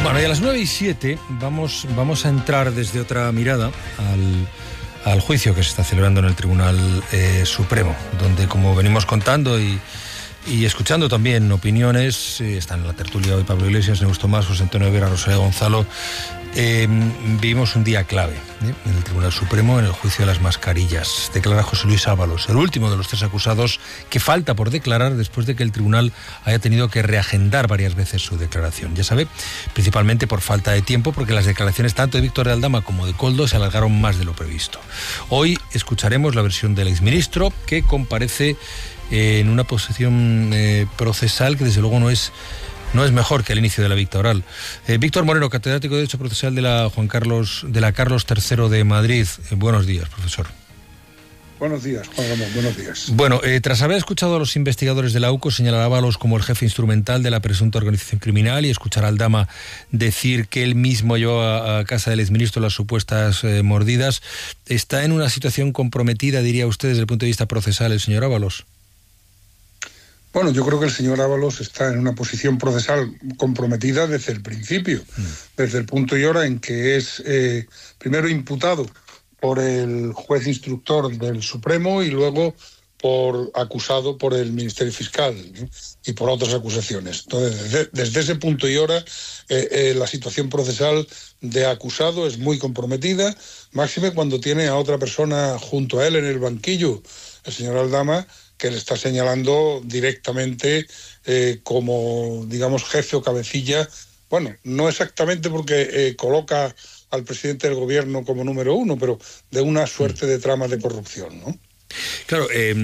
Bueno, y a las 9:07 vamos a entrar desde otra mirada al juicio que se está celebrando en el Tribunal Supremo, donde, como venimos contando y escuchando también opiniones, están en la tertulia hoy Pablo Iglesias, Neus Tomás, José Antonio Vera, Rosalía Gonzalo. Vivimos un día clave en el Tribunal Supremo, en el juicio de las mascarillas. Declara José Luis Ábalos, el último de los tres acusados que falta por declarar después de que el tribunal haya tenido que reagendar varias veces su declaración. Ya sabe, principalmente por falta de tiempo, porque las declaraciones tanto de Víctor de Aldama como de Koldo se alargaron más de lo previsto. Hoy escucharemos la versión del exministro, que comparece en una posición procesal que desde luego no es mejor que al inicio de la vista oral. Víctor Moreno, catedrático de Derecho Procesal de la Carlos III de Madrid. Buenos días, profesor. Buenos días, Juan Ramón, buenos días. Bueno, tras haber escuchado a los investigadores de la UCO señalar a Ábalos como el jefe instrumental de la presunta organización criminal y escuchar a Aldama decir que él mismo llevó a casa del exministro las supuestas mordidas, ¿está en una situación comprometida, diría usted, desde el punto de vista procesal el señor Ábalos? Bueno, yo creo que el señor Ábalos está en una posición procesal comprometida desde el principio, desde el punto y hora en que es primero imputado por el juez instructor del Supremo y luego acusado por el Ministerio Fiscal, ¿no? Y por otras acusaciones. Entonces, desde ese punto y hora, la situación procesal de acusado es muy comprometida, máxime cuando tiene a otra persona junto a él en el banquillo, el señor Aldama, que le está señalando directamente como, digamos, jefe o cabecilla. Bueno, no exactamente porque coloca al presidente del gobierno como número uno, pero de una suerte de trama de corrupción, ¿no? Claro,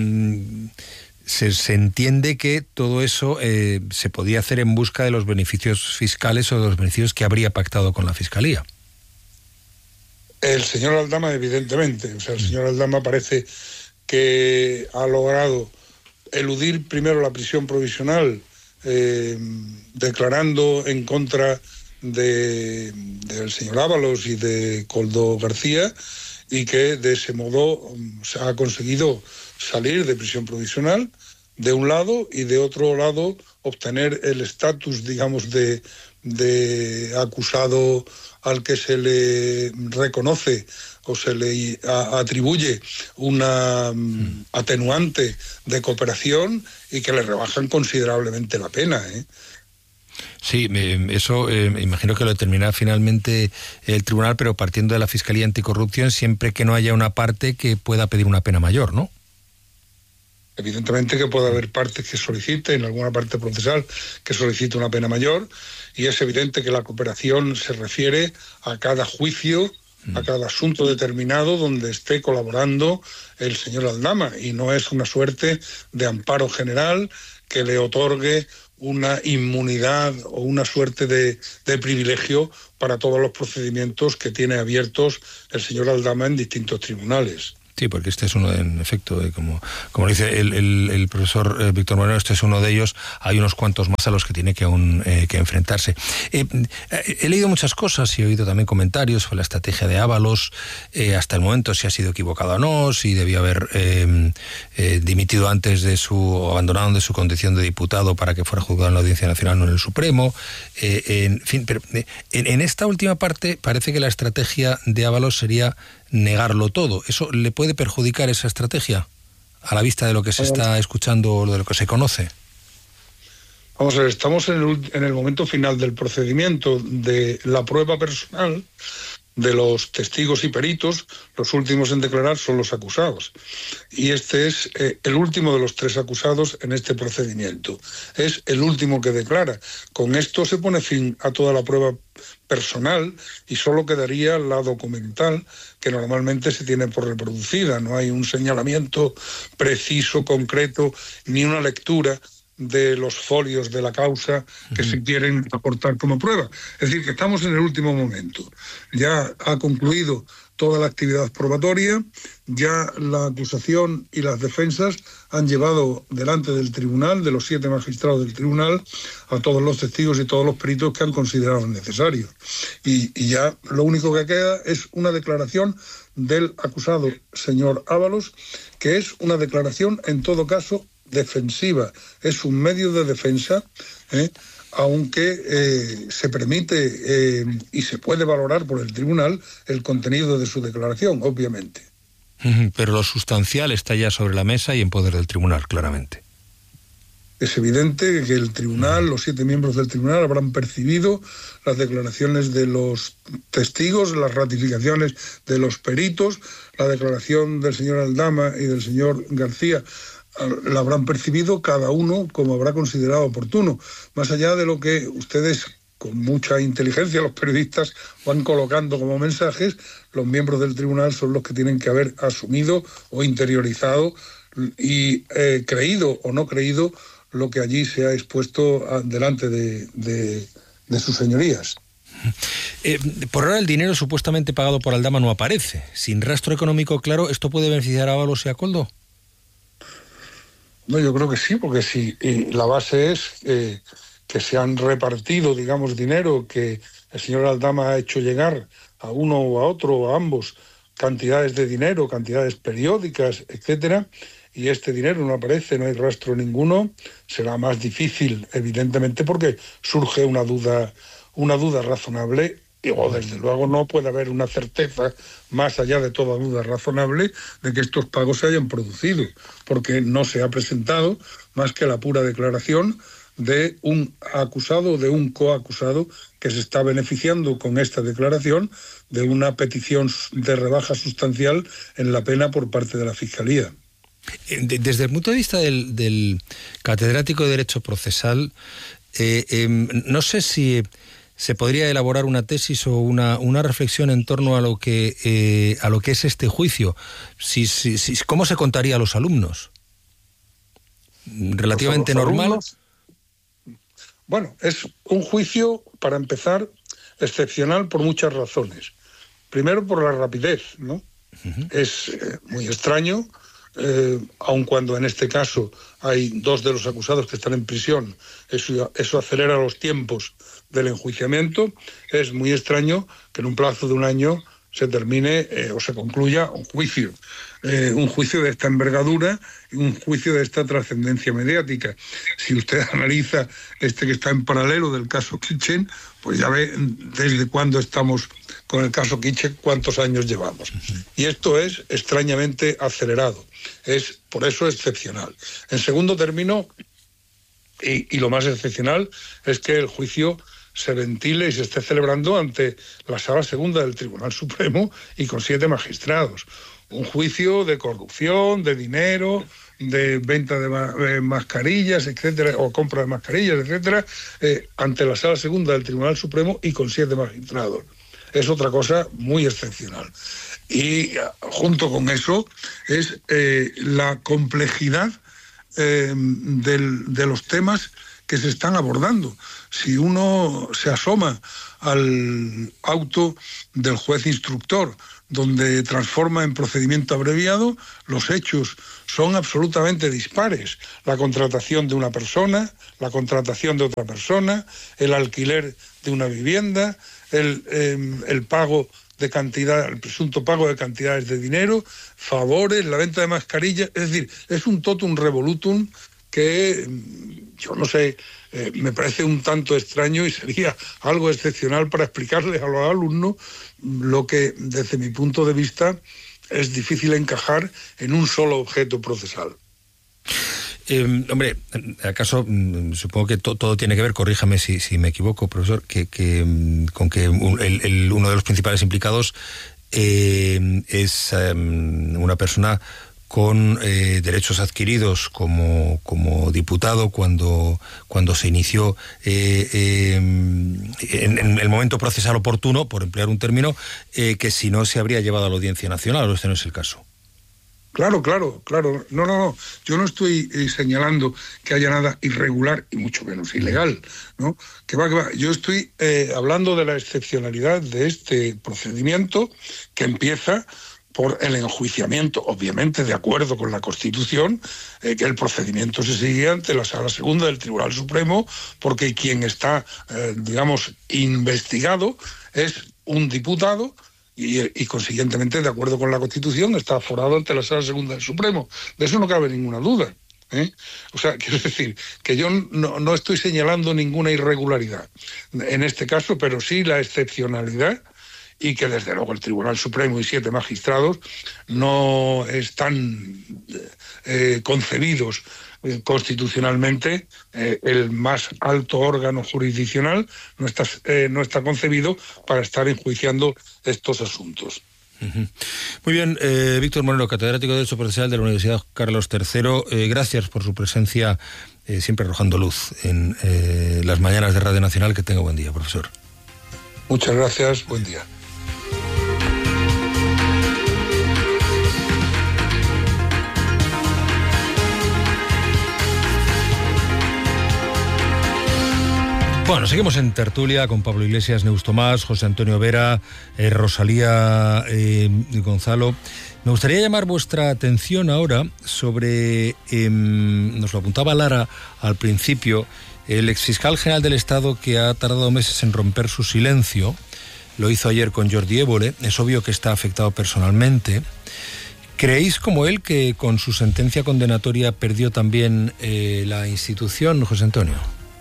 se entiende que todo eso se podía hacer en busca de los beneficios fiscales o de los beneficios que habría pactado con la Fiscalía. El señor Aldama, evidentemente. O sea, el señor Aldama parece que ha logrado eludir primero la prisión provisional, declarando en contra del señor Ábalos y de Koldo García, y que de ese modo se ha conseguido salir de prisión provisional de un lado y de otro lado obtener el estatus, digamos, de acusado al que se le reconoce o se le atribuye una atenuante de cooperación y que le rebajan considerablemente la pena, ¿eh? Sí, eso imagino que lo determinará finalmente el tribunal, pero partiendo de la Fiscalía Anticorrupción, siempre que no haya una parte que pueda pedir una pena mayor, ¿no? Evidentemente que puede haber partes que soliciten, alguna parte procesal que solicite una pena mayor, y es evidente que la cooperación se refiere a cada juicio, a cada asunto determinado donde esté colaborando el señor Aldama, y no es una suerte de amparo general que le otorgue una inmunidad o una suerte de privilegio para todos los procedimientos que tiene abiertos el señor Aldama en distintos tribunales. Sí, porque este es uno, en efecto, como dice el profesor Víctor Moreno, este es uno de ellos. Hay unos cuantos más a los que tiene que aún que enfrentarse. He leído muchas cosas y he oído también comentarios sobre la estrategia de Ábalos, hasta el momento, si ha sido equivocado o no, si debía haber dimitido antes o abandonado de su condición de diputado para que fuera juzgado en la Audiencia Nacional, no en el Supremo. En fin, pero en esta última parte parece que la estrategia de Ábalos sería negarlo todo. ¿Eso le puede perjudicar, esa estrategia, a la vista de lo que se está escuchando o de lo que se conoce? Vamos a ver, estamos en el momento final del procedimiento de la prueba personal de los testigos y peritos. Los últimos en declarar son los acusados. Y este es el último de los tres acusados en este procedimiento. Es el último que declara. Con esto se pone fin a toda la prueba personal y solo quedaría la documental, que normalmente se tiene por reproducida. No hay un señalamiento preciso, concreto, ni una lectura de los folios de la causa que se quieren aportar como prueba. Es decir, que estamos en el último momento. Ya ha concluido toda la actividad probatoria, ya la acusación y las defensas han llevado delante del tribunal, de los 7 magistrados del tribunal, a todos los testigos y todos los peritos que han considerado necesarios. Y ya lo único que queda es una declaración del acusado señor Ábalos, que es una declaración, en todo caso, defensiva. Es un medio de defensa aunque se permite y se puede valorar por el tribunal el contenido de su declaración, obviamente. Pero lo sustancial está ya sobre la mesa y en poder del tribunal, claramente. Es evidente que el tribunal, los 7 miembros del tribunal habrán percibido las declaraciones de los testigos, las ratificaciones de los peritos, la declaración del señor Aldama y del señor García, la habrán percibido cada uno como habrá considerado oportuno, más allá de lo que ustedes, con mucha inteligencia, los periodistas van colocando como mensajes. Los miembros del tribunal son los que tienen que haber asumido o interiorizado y creído o no creído lo que allí se ha expuesto delante de sus señorías. Por ahora el dinero supuestamente pagado por Aldama no aparece. Sin rastro económico claro, ¿esto puede beneficiar a Ábalos y a Koldo? No, yo creo que sí, porque si la base es que se han repartido, digamos, dinero que el señor Aldama ha hecho llegar a uno o a otro o a ambos, cantidades de dinero, cantidades periódicas, etcétera, y este dinero no aparece, no hay rastro ninguno, será más difícil, evidentemente, porque surge una duda razonable, o desde luego no puede haber una certeza, más allá de toda duda razonable, de que estos pagos se hayan producido, porque no se ha presentado más que la pura declaración de un acusado o de un coacusado que se está beneficiando con esta declaración de una petición de rebaja sustancial en la pena por parte de la Fiscalía. Desde el punto de vista del catedrático de Derecho Procesal, no sé si se podría elaborar una tesis o una reflexión en torno a lo que es este juicio. ¿Cómo se contaría a los alumnos? ¿Relativamente normal? Alumnos, bueno, es un juicio, para empezar, excepcional por muchas razones. Primero, por la rapidez, ¿no? Uh-huh. Es muy extraño. Aun cuando en este caso hay 2 de los acusados que están en prisión, eso acelera los tiempos del enjuiciamiento. Es muy extraño que en un plazo de 1 año se termine o se concluya un juicio de esta envergadura y un juicio de esta trascendencia mediática. Si usted analiza que está en paralelo del caso Kitchen, pues ya ve desde cuándo estamos con el caso Kitchen, cuántos años llevamos. Y esto es extrañamente acelerado. Es por eso excepcional. En segundo término, y lo más excepcional, es que el juicio se ventile y se esté celebrando ante la Sala Segunda del Tribunal Supremo y con 7 magistrados. Un juicio de corrupción, de dinero, de venta de mascarillas, etcétera, o compra de mascarillas, etcétera, ante la Sala Segunda del Tribunal Supremo y con 7 magistrados. Es otra cosa muy excepcional. Y junto con eso es la complejidad de los temas que se están abordando. Si uno se asoma al auto del juez instructor, donde transforma en procedimiento abreviado, los hechos son absolutamente dispares. La contratación de una persona, la contratación de otra persona, el alquiler de una vivienda, el pago de cantidad, el presunto pago de cantidades de dinero, favores, la venta de mascarillas. Es decir, es un totum revolutum que, yo no sé, me parece un tanto extraño y sería algo excepcional para explicarles a los alumnos lo que, desde mi punto de vista, es difícil encajar en un solo objeto procesal. Hombre, acaso supongo que todo tiene que ver, corríjame si me equivoco, profesor, con que uno de los principales implicados es una persona con derechos adquiridos como diputado cuando se inició en el momento procesal oportuno, por emplear un término, que si no se habría llevado a la Audiencia Nacional, o este no es el caso. Claro. No. Yo no estoy señalando que haya nada irregular y mucho menos ilegal, ¿no? Que va. Yo estoy hablando de la excepcionalidad de este procedimiento que empieza por el enjuiciamiento, obviamente de acuerdo con la Constitución, que el procedimiento se sigue ante la Sala Segunda del Tribunal Supremo, porque quien está, investigado es un diputado y consiguientemente, de acuerdo con la Constitución, está aforado ante la Sala Segunda del Supremo. De eso no cabe ninguna duda. O sea, quiero decir que yo no estoy señalando ninguna irregularidad en este caso, pero sí la excepcionalidad, y que desde luego el Tribunal Supremo y 7 magistrados no están concebidos constitucionalmente. El más alto órgano jurisdiccional no está concebido para estar enjuiciando estos asuntos. Muy bien, Víctor Moreno, catedrático de Derecho Procesal de la Universidad Carlos III, gracias por su presencia, siempre arrojando luz en las mañanas de Radio Nacional. Que tenga buen día, profesor. Muchas gracias, buen día. Bueno, seguimos en tertulia con Pablo Iglesias, Neus Tomás, José Antonio Vera, Rosalía Gonzalo. Me gustaría llamar vuestra atención ahora sobre, nos lo apuntaba Lara al principio, el exfiscal general del Estado, que ha tardado meses en romper su silencio. Lo hizo ayer con Jordi Évole. Es obvio que está afectado personalmente. ¿Creéis, como él, que con su sentencia condenatoria perdió también la institución, José Antonio?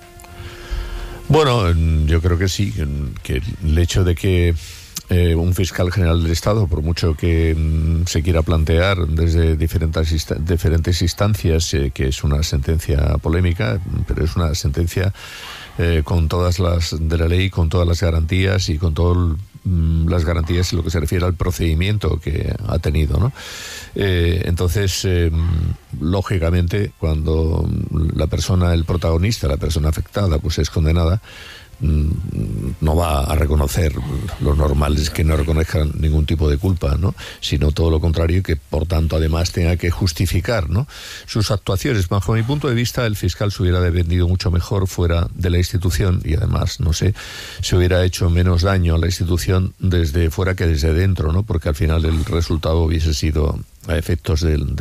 Bueno, yo creo que sí, que el hecho de que un fiscal general del Estado, por mucho que se quiera plantear desde diferentes instancias que es una sentencia polémica, pero es una sentencia con todas las de la ley, con todas las garantías y con todas las garantías en lo que se refiere al procedimiento que ha tenido, ¿no? Entonces, lógicamente, cuando la persona, el protagonista, la persona afectada, pues es condenada, no va a reconocer. Lo normal es que no reconozcan ningún tipo de culpa, ¿no? Sino todo lo contrario, que por tanto además tenga que justificar, ¿no?, sus actuaciones. Bajo mi punto de vista, el fiscal se hubiera defendido mucho mejor fuera de la institución, y además, no sé, se hubiera hecho menos daño a la institución desde fuera que desde dentro, ¿no? Porque al final el resultado hubiese sido, a efectos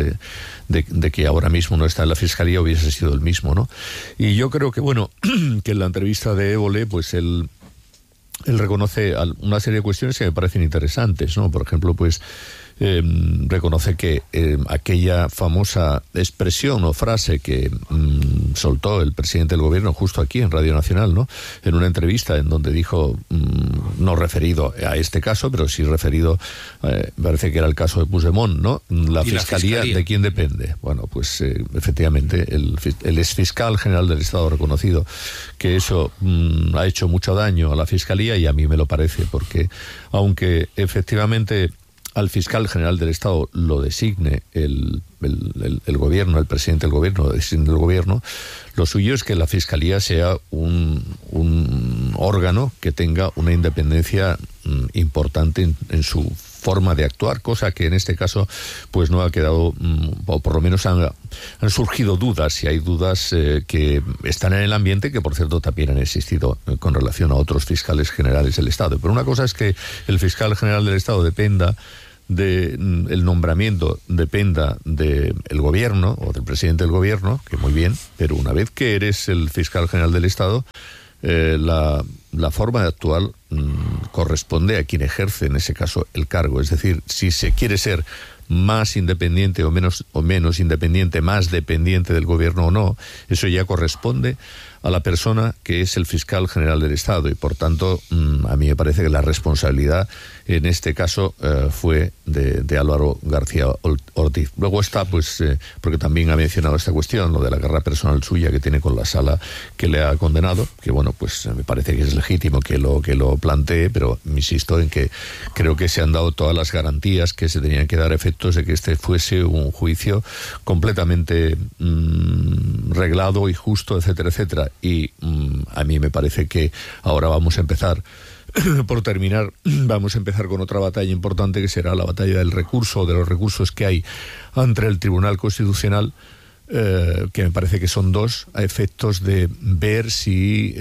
de que ahora mismo no está en la Fiscalía, hubiese sido el mismo, ¿no? Y yo creo que, bueno, que en la entrevista de Évole, pues él reconoce una serie de cuestiones que me parecen interesantes, ¿no? Por ejemplo, pues reconoce que aquella famosa expresión o frase que soltó el presidente del gobierno justo aquí en Radio Nacional, ¿no?, en una entrevista en donde dijo, no referido a este caso, pero sí referido, parece que era el caso de Puigdemont, ¿no? La fiscalía, ¿de quién depende? Bueno, pues efectivamente el exfiscal general del Estado ha reconocido que eso ha hecho mucho daño a la Fiscalía, y a mí me lo parece, porque aunque efectivamente al fiscal general del Estado lo designe el gobierno, el presidente del gobierno, lo designe el gobierno, lo suyo es que la Fiscalía sea un órgano que tenga una independencia importante en su forma de actuar, cosa que en este caso pues no ha quedado, o por lo menos han surgido dudas, y hay dudas que están en el ambiente, que por cierto también han existido con relación a otros fiscales generales del Estado. Pero una cosa es que el fiscal general del Estado dependa el nombramiento, dependa del gobierno o del presidente del gobierno, que muy bien, pero una vez que eres el fiscal general del Estado, la forma de actuar corresponde a quien ejerce en ese caso el cargo. Es decir, si se quiere ser más independiente o menos independiente, más dependiente del gobierno o no, eso ya corresponde a la persona que es el fiscal general del Estado, y por tanto a mí me parece que la responsabilidad en este caso fue de Álvaro García Ortiz. Luego está, pues, porque también ha mencionado esta cuestión, lo de la guerra personal suya que tiene con la sala que le ha condenado, que bueno, pues me parece que es legítimo que lo plantee, pero insisto en que creo que se han dado todas las garantías que se tenían que dar a efectos de que este fuese un juicio completamente reglado y justo, etcétera, etcétera. Y a mí me parece que ahora vamos a empezar, por terminar, vamos a empezar con otra batalla importante, que será la batalla del recurso, de los recursos que hay ante el Tribunal Constitucional, que me parece que son dos, a efectos de ver si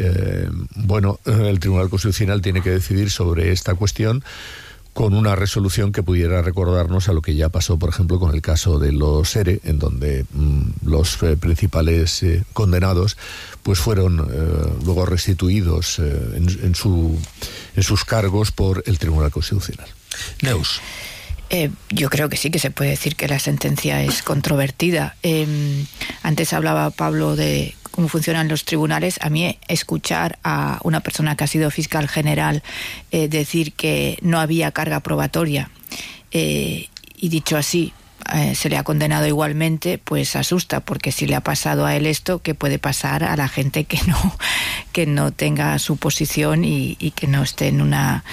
el Tribunal Constitucional tiene que decidir sobre esta cuestión con una resolución que pudiera recordarnos a lo que ya pasó, por ejemplo, con el caso de los ERE, en donde los principales condenados pues fueron luego restituidos en sus cargos por el Tribunal Constitucional. Neus. Yo creo que sí, que se puede decir que la sentencia es controvertida. Antes hablaba Pablo de cómo funcionan los tribunales. A mí escuchar a una persona que ha sido fiscal general decir que no había carga probatoria y dicho así, se le ha condenado igualmente, pues asusta, porque si le ha pasado a él esto, ¿qué puede pasar a la gente que no tenga su posición y que no esté en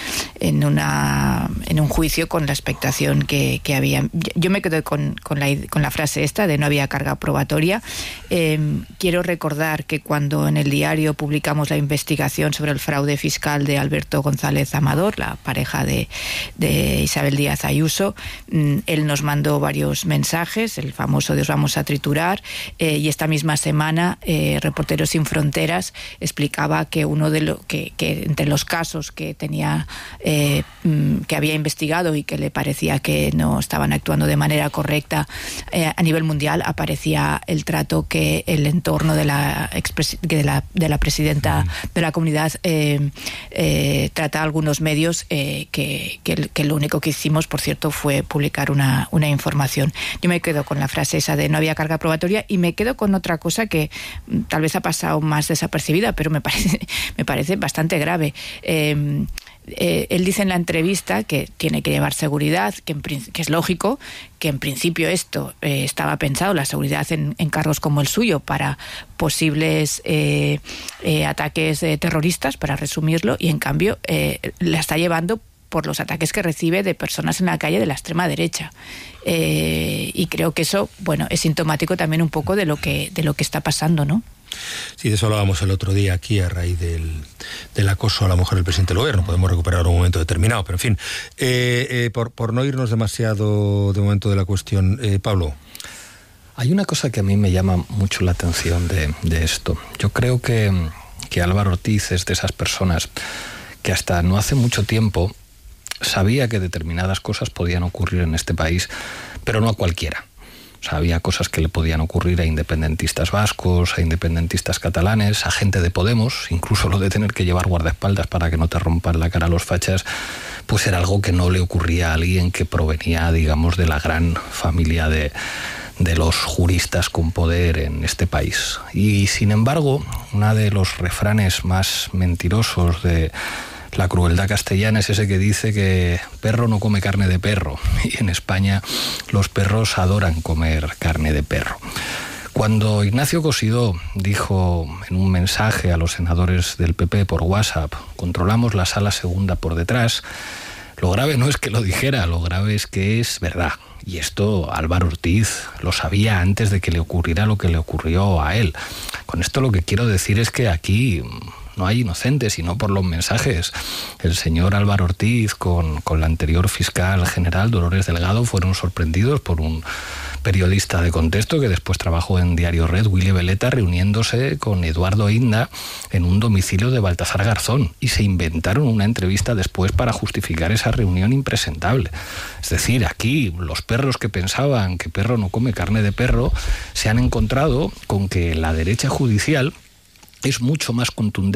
un juicio con la expectación que había? Yo me quedo con la frase esta de no había carga probatoria. Quiero recordar que cuando en el diario publicamos la investigación sobre el fraude fiscal de Alberto González Amador, la pareja de Isabel Díaz Ayuso, él nos mandó varios mensajes, el famoso de os vamos a triturar, y esta misma semana Reporteros Sin Fronteras explicaba que que entre los casos que tenía que había investigado y que le parecía que no estaban actuando de manera correcta a nivel mundial, aparecía el trato que el entorno de la presidenta de la comunidad trata a algunos medios, que lo único que hicimos, por cierto, fue publicar una información. Yo me quedo con la frase esa de no había carga probatoria, y me quedo con otra cosa que tal vez ha pasado más desapercibida, pero me parece bastante grave. Él dice en la entrevista que tiene que llevar seguridad, que es lógico, que en principio esto estaba pensado, la seguridad en cargos como el suyo, para posibles ataques terroristas, para resumirlo, y en cambio la está llevando por los ataques que recibe de personas en la calle de la extrema derecha. Y creo que eso, bueno, es sintomático también un poco de lo que está pasando, ¿no? Sí, de eso hablábamos el otro día aquí a raíz del acoso a la mujer del presidente del gobierno. Podemos recuperar un momento determinado, pero en fin, por no irnos demasiado de momento de la cuestión, Pablo. Hay una cosa que a mí me llama mucho la atención de esto. Yo creo que Álvaro Ortiz es de esas personas que hasta no hace mucho tiempo sabía que determinadas cosas podían ocurrir en este país, pero no a cualquiera. O sea, había cosas que le podían ocurrir a independentistas vascos, a independentistas catalanes, a gente de Podemos, incluso lo de tener que llevar guardaespaldas para que no te rompan la cara los fachas, pues era algo que no le ocurría a alguien que provenía, digamos, de la gran familia de los juristas con poder en este país. Y sin embargo, uno de los refranes más mentirosos de la crueldad castellana es ese que dice que perro no come carne de perro, y en España los perros adoran comer carne de perro. Cuando Ignacio Cosidó dijo en un mensaje a los senadores del PP por WhatsApp, controlamos la sala segunda por detrás, lo grave no es que lo dijera, lo grave es que es verdad. Y esto Álvaro Ortiz lo sabía antes de que le ocurriera lo que le ocurrió a él. Con esto lo que quiero decir es que aquí no hay inocentes, sino por los mensajes. El señor Álvaro Ortiz con la anterior fiscal general, Dolores Delgado, fueron sorprendidos por un periodista de Contexto que después trabajó en Diario Red, Willy Veleta, reuniéndose con Eduardo Inda en un domicilio de Baltasar Garzón, y se inventaron una entrevista después para justificar esa reunión impresentable. Es decir, aquí los perros que pensaban que perro no come carne de perro se han encontrado con que la derecha judicial es mucho más contundente